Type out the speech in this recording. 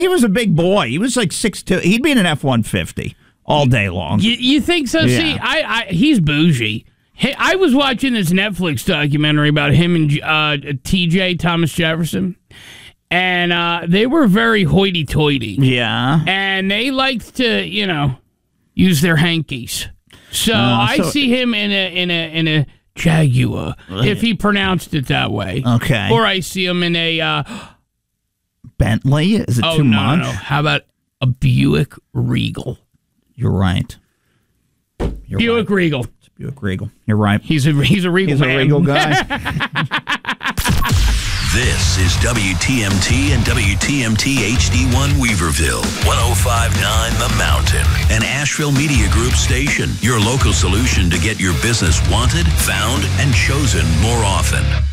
He was a big boy. He was like 6'2". He'd be in an F-150 all day long. You think so? Yeah. See, he's bougie. Hey, I was watching this Netflix documentary about him and TJ, Thomas Jefferson, and they were very hoity-toity. Yeah. And they liked to, use their hankies. So I see him in a Jaguar, if he pronounced it that way. Okay. Or I see him in a Bentley? Is it too much? No. How about a Buick Regal? You're right. Buick Regal. It's Buick Regal. You're right. He's a Regal man. A Regal guy. This is WTMT and WTMT HD1 Weaverville, 105.9 The Mountain, an Asheville Media Group station, your local solution to get your business wanted, found, and chosen more often.